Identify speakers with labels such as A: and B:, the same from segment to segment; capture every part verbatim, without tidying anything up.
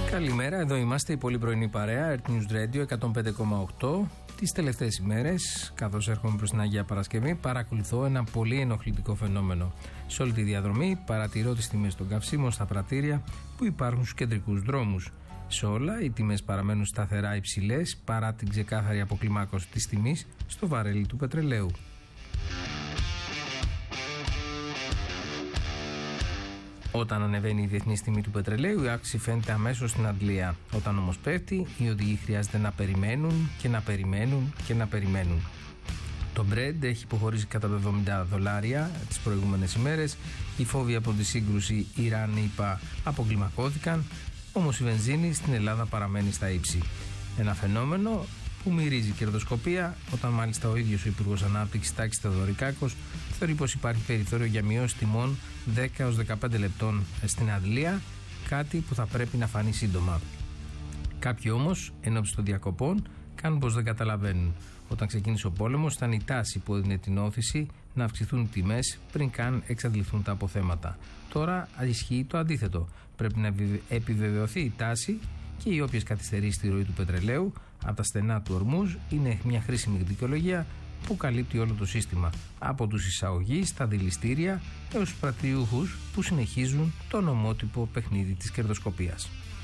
A: Καλημέρα, εδώ είμαστε η πολύ πρωινή παρέα Earth News Radio εκατόν πέντε κόμμα οκτώ. Τις τελευταίες ημέρες, καθώς έρχομαι προς την Αγία Παρασκευή, παρακολουθώ ένα πολύ ενοχλητικό φαινόμενο. Σε όλη τη διαδρομή παρατηρώ τις τιμές των καυσίμων στα πρατήρια που υπάρχουν στους κεντρικούς δρόμους. Σε όλα οι τιμές παραμένουν σταθερά υψηλές παρά την ξεκάθαρη αποκλιμάκωση της τιμής στο βαρέλι του πετρελαίου. Όταν ανεβαίνει η διεθνής τιμή του πετρελαίου, η αύξηση φαίνεται αμέσως στην αντλία. Όταν όμως πέφτει, οι οδηγοί χρειάζεται να περιμένουν και να περιμένουν και να περιμένουν. Το Brent έχει υποχωρήσει κατά εβδομήντα δολάρια τις προηγούμενες ημέρες. Οι φόβοι από τη σύγκρουση Ιράν-ΗΠΑ αποκλιμακώθηκαν, όμως η βενζίνη στην Ελλάδα παραμένει στα ύψη. Ένα φαινόμενο που μυρίζει κερδοσκοπία, όταν μάλιστα ο ίδιος ο Υπουργός Ανάπτυξης Τάκης Θεοδωρικάκος θεωρεί πως υπάρχει περιθώριο για μειώσεις τιμών δέκα έως δεκαπέντε λεπτών στην αντλία, κάτι που θα πρέπει να φανεί σύντομα. Κάποιοι όμως, ενόψει των διακοπών, κάνουν πως δεν καταλαβαίνουν. Όταν ξεκίνησε ο πόλεμος, ήταν η τάση που έδινε την όθηση να αυξηθούν οι τιμές πριν καν εξαντληθούν τα αποθέματα. Τώρα ισχύει το αντίθετο. Πρέπει να επιβεβαιωθεί η τάση και οι όποιες καθυστερήσεις στη ροή του πετρελαίου από τα στενά του Ορμούζ είναι μια χρήσιμη δικαιολογία που καλύπτει όλο το σύστημα, από τους εισαγωγείς στα δηληστήρια έως τους πρατηριούχους που συνεχίζουν το νομότυπο παιχνίδι της κερδοσκοπίας.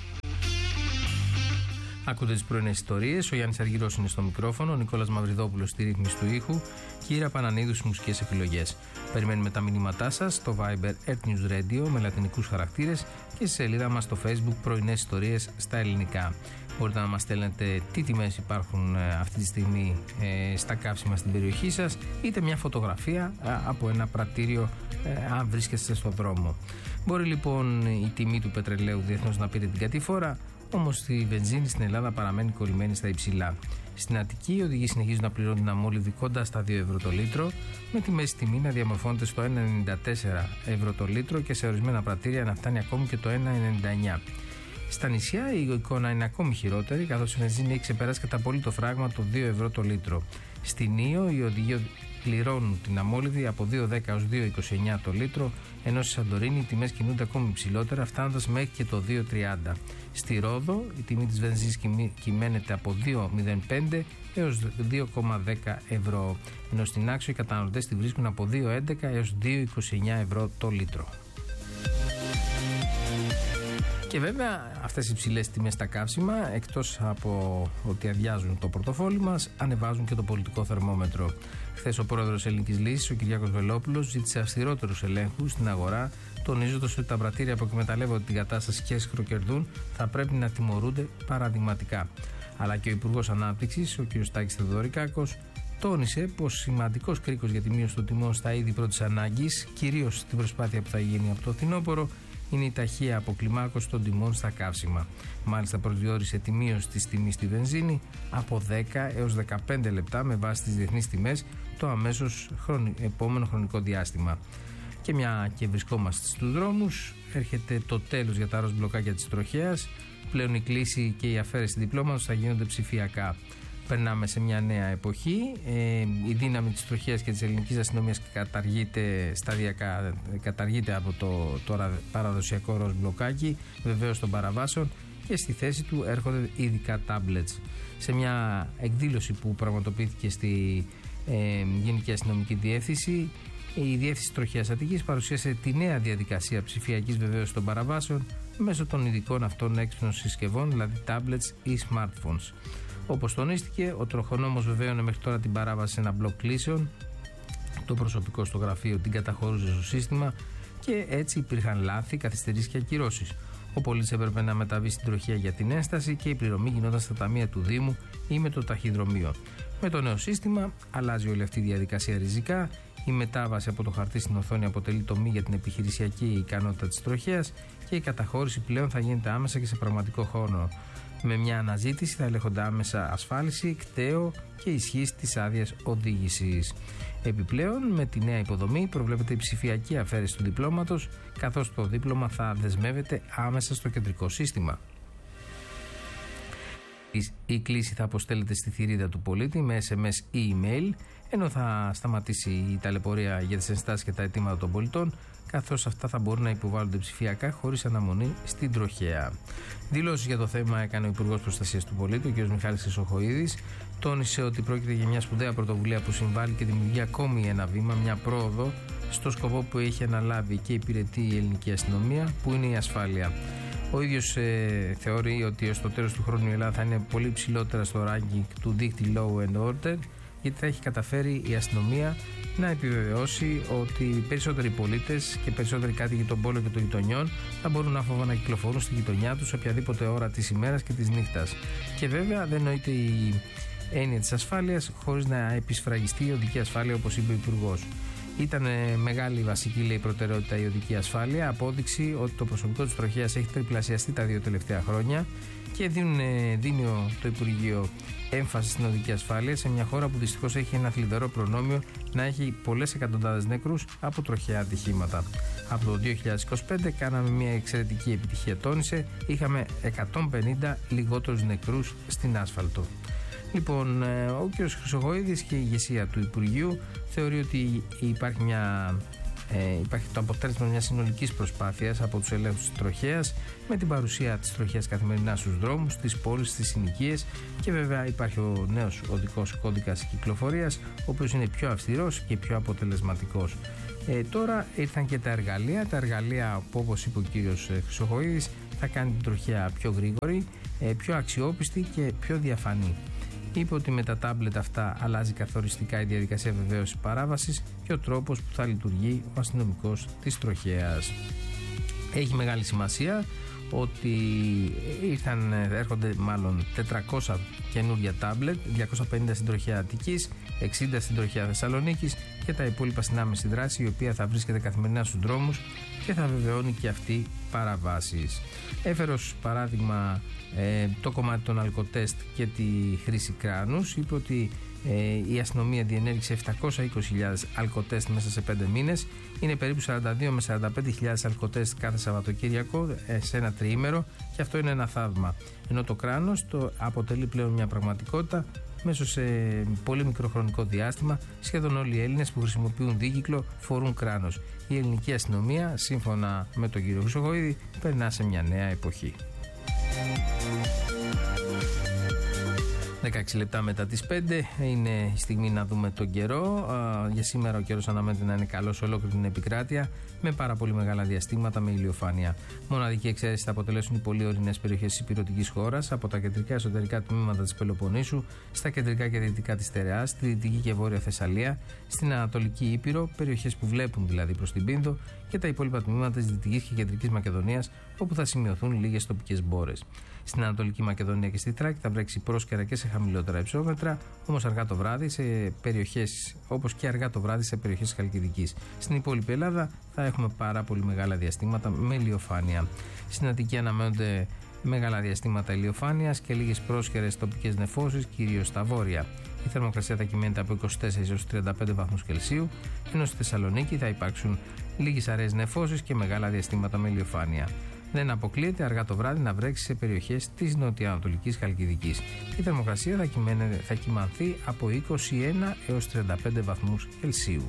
A: Ακούτε τις πρωινές ιστορίες. Ο Γιάννης Αργυρός είναι στο μικρόφωνο, ο Νικόλας Μαυριδόπουλος στη ρύθμιση του ήχου και η Ήρα Πανανίδου στις μουσικές επιλογές. Περιμένουμε τα μηνύματά σας στο Viber Earth News Radio με λατινικούς χαρακτήρες και στη σελίδα μας στο Facebook Πρωινές Ιστορίες στα ελληνικά. Μπορείτε να μας στέλνετε τι τιμές υπάρχουν αυτή τη στιγμή ε, στα καύσιμα στην περιοχή σας, είτε μια φωτογραφία ε, από ένα πρατήριο ε, αν βρίσκεστε στον δρόμο. Μπορεί λοιπόν η τιμή του πετρελαίου διεθνώς να πήρε την κατήφορα, όμως η βενζίνη στην Ελλάδα παραμένει κολλημένη στα υψηλά. Στην Αττική οι οδηγοί συνεχίζουν να πληρώνουν την αμόλυδη κοντά στα δύο ευρώ το λίτρο, με τη μέση τιμή να διαμορφώνεται στο ένα κόμμα ενενήντα τέσσερα ευρώ το λίτρο και σε ορισμένα πρατήρια να φτάνει ακόμη και το ένα κόμμα ενενήντα εννιά. Στα νησιά η εικόνα είναι ακόμη χειρότερη, καθώς η βενζίνη έχει ξεπεράσει κατά πολύ το φράγμα το δύο ευρώ το λίτρο. Στην Ήο οι οδηγοί πληρώνουν την αμόλυδη από δύο κόμμα δέκα έως δύο κόμμα είκοσι εννιά το λίτρο, ενώ στη Σαντορίνη οι τιμές κινούνται ακόμη υψηλότερα, φτάνοντας μέχρι και το δύο κόμμα τριάντα. Στη Ρόδο η τιμή της βενζίνης κυμαίνεται από δύο κόμμα μηδέν πέντε έως δύο κόμμα δέκα ευρώ, ενώ στην Άξο οι καταναλωτές τη βρίσκουν από δύο κόμμα έντεκα έως δύο κόμμα είκοσι εννιά ευρώ το λίτρο. Και βέβαια αυτές οι υψηλές τιμές στα καύσιμα, εκτός από ότι αδειάζουν το πορτοφόλι μας, ανεβάζουν και το πολιτικό θερμόμετρο. Χθες ο πρόεδρος Ελληνικής Λύσης, ο Κυριάκος Βελόπουλος, ζήτησε αυστηρότερους ελέγχους στην αγορά, τονίζοντας ότι τα πρατήρια που εκμεταλλεύονται την κατάσταση και σχροκερδούν θα πρέπει να τιμωρούνται παραδειγματικά. Αλλά και ο Υπουργός Ανάπτυξης, ο κ. Τάκης Θεοδωρικάκος, τόνισε πως σημαντικός κρίκος για τη μείωση των τιμών στα είδη πρώτης ανάγκης, κυρίως στην προσπάθεια που θα γίνει από το φθινόπωρο, είναι η ταχεία αποκλιμάκωση των τιμών στα καύσιμα. Μάλιστα προσδιορίσε τη μείωση της τιμής στη βενζίνη από δέκα έως δεκαπέντε λεπτά με βάση τις διεθνείς τιμές το αμέσως χρονι... επόμενο χρονικό διάστημα. Και μια και βρισκόμαστε στους δρόμους, έρχεται το τέλος για τα ροζμπλοκάκια της τροχέας. Πλέον η κλήση και η αφαίρεση διπλώματος θα γίνονται ψηφιακά. Περνάμε σε μια νέα εποχή. Ε, η δύναμη της τροχέας και της ελληνικής αστυνομίας καταργείται σταδιακά, καταργείται από το τώρα παραδοσιακό ροζ μπλοκάκι, βεβαίως των παραβάσεων, και στη θέση του έρχονται ειδικά tablets. Σε μια εκδήλωση που πραγματοποιήθηκε στη ε, Γενική Αστυνομική Διεύθυνση, η Διεύθυνση Τροχέας Αττικής παρουσίασε τη νέα διαδικασία ψηφιακής βεβαίωσης των παραβάσεων μέσω των ειδικών αυτών έξυπνων συσκευών, δηλαδή tablets ή smartphones. Όπως τονίστηκε, ο τροχονόμος βεβαίωνε μέχρι τώρα την παράβαση σε ένα μπλοκ κλήσεων. Το προσωπικό στο γραφείο την καταχωρούσε στο σύστημα και έτσι υπήρχαν λάθη, καθυστερήσεις και ακυρώσεις. Ο πολίτης έπρεπε να μεταβεί στην τροχέα για την ένσταση και η πληρωμή γινόταν στα ταμεία του Δήμου ή με το ταχυδρομείο. Με το νέο σύστημα αλλάζει όλη αυτή η διαδικασία ριζικά. Η μετάβαση από το χαρτί στην οθόνη αποτελεί τομή για την επιχειρησιακή ικανότητα της τροχέας και η καταχώρηση πλέον θα γίνεται άμεσα και σε πραγματικό χρόνο. Με μια αναζήτηση θα ελέγχονται άμεσα ασφάλιση, κταίο και ισχύς της άδειας οδήγησης. Επιπλέον, με τη νέα υποδομή προβλέπεται η ψηφιακή αφαίρεση του διπλώματος, καθώς το δίπλωμα θα δεσμεύεται άμεσα στο κεντρικό σύστημα. Η κλήση θα αποστέλλεται στη θηρίδα του πολίτη με ες εμ ες ή email, ενώ θα σταματήσει η ταλαιπωρία για τις ενστάσεις και τα αιτήματα των πολιτών, καθώς αυτά θα μπορούν να υποβάλλονται ψηφιακά χωρίς αναμονή στην τροχέα. Δηλώσεις για το θέμα έκανε ο Υπουργός Προστασίας του Πολίτη, ο κ. Μιχάλης Χρυσοχοΐδης. Τόνισε ότι πρόκειται για μια σπουδαία πρωτοβουλία που συμβάλλει και δημιουργεί ακόμη ένα βήμα, μια πρόοδο στο σκοπό που έχει αναλάβει και υπηρετεί η ελληνική αστυνομία, που είναι η ασφάλεια. Ο ίδιος ε, θεωρεί ότι ως το τέλος του χρόνου η Ελλάδα θα είναι πολύ ψηλότερα στο ranking του δείκτη Law and Order, γιατί θα έχει καταφέρει η αστυνομία να επιβεβαιώσει ότι οι περισσότεροι πολίτες και περισσότεροι κάτοικοι των πόλεων και των γειτονιών θα μπορούν να φοβά να κυκλοφορούν στη γειτονιά τους οποιαδήποτε ώρα της ημέρας και της νύχτας. Και βέβαια δεν νοείται η έννοια της ασφάλειας χωρίς να επισφραγιστεί η οδική ασφάλεια, όπως είπε ο Υπουργός. Ήταν μεγάλη βασική, λέει, προτεραιότητα η οδική ασφάλεια, απόδειξη ότι το προσωπικό της τροχέας έχει τριπλασιαστεί τα δύο τελευταία χρόνια και δίνουν, δίνει το Υπουργείο έμφαση στην οδική ασφάλεια σε μια χώρα που δυστυχώς έχει ένα θλιβερό προνόμιο να έχει πολλές εκατοντάδες νεκρούς από τροχαία ατυχήματα. Από το δύο χιλιάδες είκοσι πέντε κάναμε μια εξαιρετική επιτυχία, τόνισε, είχαμε εκατόν πενήντα λιγότερους νεκρούς στην άσφαλτο. Λοιπόν, ο κ. Χρυσοχοΐδης και η ηγεσία του Υπουργείου θεωρεί ότι υπάρχει, μια, ε, υπάρχει το αποτέλεσμα μιας συνολικής προσπάθειας από τους ελέγχους της τροχέας, με την παρουσία της τροχέας καθημερινά στους δρόμους, στις πόλεις, στις συνοικίες, και βέβαια υπάρχει ο νέος οδικός κώδικας κυκλοφορίας, ο οποίος είναι πιο αυστηρός και πιο αποτελεσματικός. Ε, τώρα ήρθαν και τα εργαλεία, τα εργαλεία που, όπως είπε ο κ. Χρυσοχοΐδης, θα κάνει την τροχέα πιο γρήγορη, ε, πιο αξιόπιστη και πιο διαφανή. Είπε ότι με τα τάμπλετ αυτά αλλάζει καθοριστικά η διαδικασία βεβαίωσης παράβασης και ο τρόπος που θα λειτουργεί ο αστυνομικός της τροχέας. Έχει μεγάλη σημασία ότι ήρθαν, έρχονται μάλλον τετρακόσια καινούργια τάμπλετ, διακόσια πενήντα στην τροχέα Αττικής, εξήντα στην τροχέα Θεσσαλονίκης και τα υπόλοιπα στην άμεση δράση, η οποία θα βρίσκεται καθημερινά στους δρόμους και θα βεβαιώνει και αυτή παραβάσεις. Έφερε ως παράδειγμα ε, το κομμάτι των αλκοτέστ και τη χρήση κράνους. Είπε ότι ε, η αστυνομία διενέργησε επτακόσιες είκοσι χιλιάδες αλκοτέστ μέσα σε πέντε μήνες. Είναι περίπου σαράντα δύο με σαράντα πέντε χιλιάδες αλκοτέστ κάθε Σαββατοκύριακο ε, σε ένα τριήμερο, και αυτό είναι ένα θαύμα. Ενώ το κράνος το αποτελεί πλέον μια πραγματικότητα. Μέσα σε πολύ μικρό χρονικό διάστημα, σχεδόν όλοι οι Έλληνες που χρησιμοποιούν δίκυκλο φορούν κράνος. Η ελληνική αστυνομία, σύμφωνα με τον κύριο Χρυσοχοΐδη, περνά σε μια νέα εποχή. δεκαέξι λεπτά μετά τις πέντε είναι η στιγμή να δούμε τον καιρό. Α, για σήμερα ο καιρός αναμένεται να είναι καλός σε ολόκληρη την επικράτεια, με πάρα πολύ μεγάλα διαστήματα με ηλιοφάνεια. Μοναδική εξαίρεση θα αποτελέσουν οι πολύ ορεινές περιοχές της υπηρετικής χώρας, από τα κεντρικά εσωτερικά τμήματα της Πελοποννήσου, στα κεντρικά και δυτικά της Στερεάς, στη δυτική και βόρεια Θεσσαλία, στην Ανατολική Ήπειρο, περιοχές που βλέπουν δηλαδή προς την Πίνδο, και τα υπόλοιπα τμήματα της Δυτικής και Κεντρικής Μακεδονίας, όπου θα σημειωθούν λίγες τοπικές μπόρες. Στην Ανατολική Μακεδονία και στη Θράκη θα βρέξει πρόσκαιρα και σε χαμηλότερα υψόμετρα, όμως αργά το βράδυ σε περιοχές, όπως και αργά το βράδυ σε περιοχές της Χαλκιδικής. Στην υπόλοιπη Ελλάδα θα έχουμε πάρα πολύ μεγάλα διαστήματα με ηλιοφάνεια. Στην Αττική αναμένονται μεγάλα διαστήματα ηλιοφάνειας και λίγες πρόσκαιρες τοπικές νεφώσεις, κυρίως στα βόρεια. Η θερμοκρασία θα κυμαίνεται από είκοσι τέσσερα έως τριάντα πέντε βαθμούς Κελσίου, ενώ στη Θεσσαλονίκη θα υπάρξουν λίγες αραιές νεφώσεις και μεγάλα διαστήματα με ηλιοφάνεια. Δεν αποκλείεται αργά το βράδυ να βρέξει σε περιοχές της νοτιοανατολικής Χαλκιδικής. Η θερμοκρασία θα, κυμαίνε, θα κυμανθεί από είκοσι ένα έως τριάντα πέντε βαθμούς Κελσίου.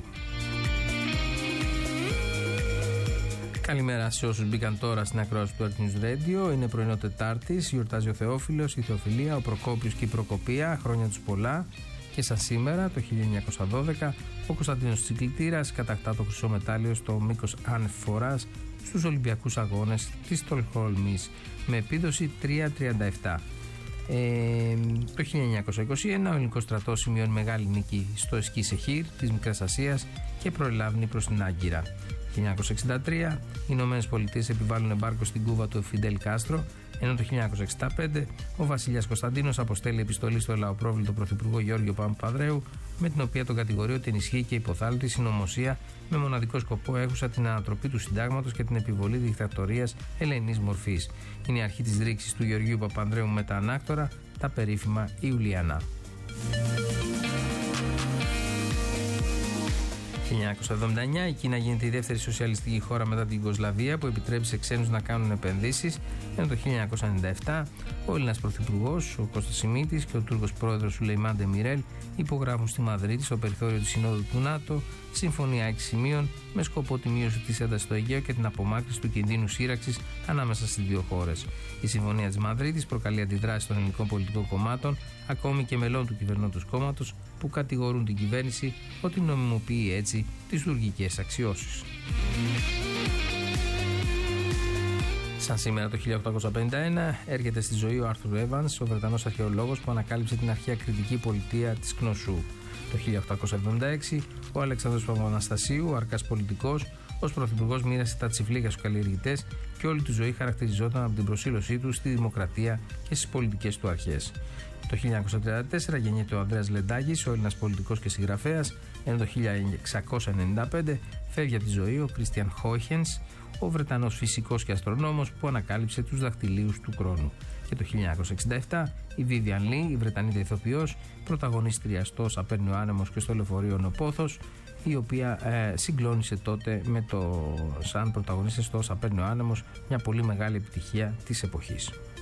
A: Καλημέρα σε όσους μπήκαν τώρα στην ακρόαση του Earth News Radio. Είναι πρωινό Τετάρτης, γιορτάζει ο Θεόφιλος, η Θεοφιλία, ο Προκόπιος και η Προκοπία. Χρόνια τους πολλά. Και σαν σήμερα, το χίλια εννιακόσια δώδεκα, ο Κωνσταντίνος Τσικλητήρας κατακτά το χρυσό μετάλλιο στο μήκος άνευ φοράς στους Ολυμπιακούς Αγώνες της Στοκχόλμης με επίδοση τρία τριάντα επτά. Ε, το χίλια εννιακόσια είκοσι ένα ο ελληνικός στρατός σημειώνει μεγάλη νίκη στο Εσκι Σεχίρ της Μικράς Ασίας και προελάβει προς την Άγκυρα. Το χίλια εννιακόσια εξήντα τρία οι Ηνωμένες Πολιτείες επιβάλλουν εμπάργκο στην Κούβα του Φιντέλ Κάστρο, ενώ το χίλια εννιακόσια εξήντα πέντε ο βασιλιάς Κωνσταντίνος αποστέλει επιστολή στο λαοπρόβλητο πρωθυπουργό Γιώργιο Παπανδρέου, με την οποία τον κατηγορεί ότι ενισχύει και υποθάλει τη συνωμοσία με μοναδικό σκοπό έχουσα την ανατροπή του συντάγματος και την επιβολή δικτατορίας ελεηνής μορφής. Είναι η αρχή της ρήξης του Γεωργίου Παπανδρέου με τα ανάκτορα, τα περίφημα Ιουλιανά. χίλια εννιακόσια εβδομήντα εννιά η Κίνα γίνεται η δεύτερη σοσιαλιστική χώρα μετά την Ιουγκοσλαβία που επιτρέπει σε ξένους να κάνουν επενδύσεις, ενώ το χίλια εννιακόσια ενενήντα επτά ο Έλληνας Πρωθυπουργός, ο Κώστας Σιμίτης και ο Τούρκος Πρόεδρος Σουλεϊμάν Ντεμιρέλ υπογράφουν στη Μαδρίτη, στο περιθώριο της Συνόδου του ΝΑΤΟ, συμφωνία έξι σημείων με σκοπό τη μείωση της έντασης στο Αιγαίο και την απομάκρυνση του κινδύνου σύραξης ανάμεσα στις δύο χώρες. Η συμφωνία της Μαδρίτης προκαλεί αντιδράσεις των ελληνικών πολιτικών κομμάτων, ακόμη και μελών του κυβερνώντος κόμματος, που κατηγορούν την κυβέρνηση ότι νομιμοποιεί έτσι τις τουρκικές αξιώσεις. Σαν σήμερα το χίλια οκτακόσια πενήντα ένα έρχεται στη ζωή ο Άρθουρ Έβανς, ο Βρετανός αρχαιολόγος που ανακάλυψε την αρχαία κρητική πολιτεία της Κνωσού. Το χίλια οκτακόσια εβδομήντα έξι ο Αλεξάνδρος Παπαναστασίου, ο αρκάς πολιτικός, ως πρωθυπουργός μοίρασε τα τσιφλίκια στους καλλιεργητές και όλη του ζωή χαρακτηριζόταν από την προσήλωσή του στη δημοκρατία και στις πολιτικές του αρχές. Το χίλια εννιακόσια τριάντα τέσσερα γεννιέται ο Ανδρέας Λεντάκης, ο Έλληνας πολιτικός και συγγραφέας, ενώ το χίλια εξακόσια ενενήντα πέντε φεύγει από τη ζωή ο Κρίστιαν Χόιχενς, ο Βρετανός φυσικός και αστρονόμος που ανακάλυψε τους δαχτυλίους του χρόνου. Και το χίλια εννιακόσια εξήντα επτά η Βίβιαν Λι, η Βρετανίδα ηθοποιός, πρωταγωνίστρια στο «Όσα παίρνει ο άνεμος» και στο «Λεωφορείο Νοπόθος», η οποία ε, συγκλώνησε τότε με το σαν πρωταγωνίστρια στο «Όσα παίρνει ο άνεμος», μια πολύ μεγάλη επιτυχία της εποχής.